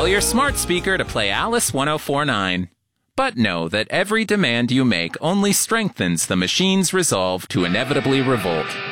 Tell your smart speaker to play Alice 1049. But know that every demand you make only strengthens the machine's resolve to inevitably revolt.